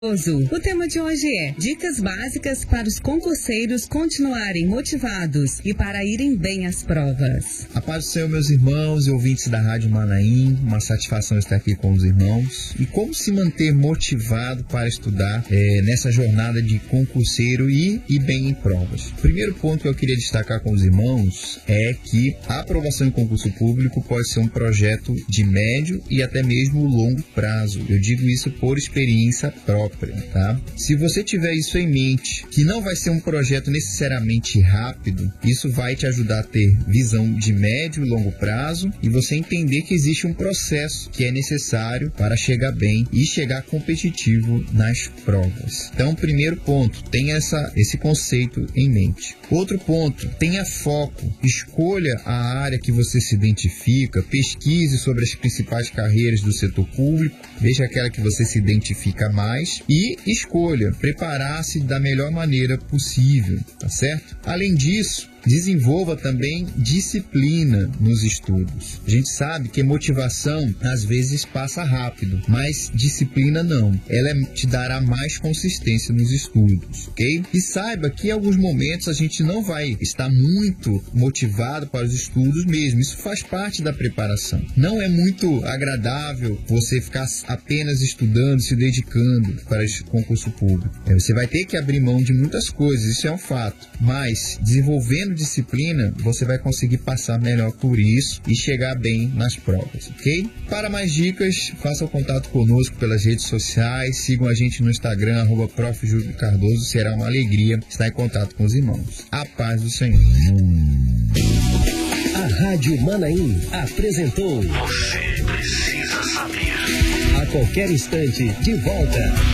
O tema de hoje é dicas básicas para os concurseiros continuarem motivados e para irem bem às provas. A paz do Senhor, meus irmãos e ouvintes da Rádio Manaim, uma satisfação estar aqui com os irmãos. E como se manter motivado para estudar nessa jornada de concurseiro e ir bem em provas? O primeiro ponto que eu queria destacar com os irmãos é que a aprovação em concurso público pode ser um projeto de médio e até mesmo longo prazo. Eu digo isso por experiência própria. Tá? Se você tiver isso em mente, que não vai ser um projeto necessariamente rápido, isso vai te ajudar a ter visão de médio e longo prazo e você entender que existe um processo que é necessário para chegar bem e chegar competitivo nas provas. Então, primeiro ponto, tenha esse conceito em mente. Outro ponto, tenha foco, escolha a área que você se identifica, pesquise sobre as principais carreiras do setor público, veja aquela que você se identifica mais e escolha preparar-se da melhor maneira possível, tá certo? Além disso, desenvolva também disciplina nos estudos. A gente sabe que motivação às vezes passa rápido, mas disciplina não. Ela te dará mais consistência nos estudos, ok? E saiba que em alguns momentos a gente não vai estar muito motivado para os estudos mesmo. Isso faz parte da preparação. Não é muito agradável você ficar apenas estudando, se dedicando para esse concurso público. Você vai ter que abrir mão de muitas coisas, isso é um fato. Mas desenvolvendo disciplina, você vai conseguir passar melhor por isso e chegar bem nas provas, ok? Para mais dicas, faça o contato conosco pelas redes sociais, sigam a gente no Instagram, @Prof. Júlio Cardoso, será uma alegria estar em contato com os irmãos. A paz do Senhor. A Rádio Manaim apresentou Você precisa saber. A qualquer instante, de volta.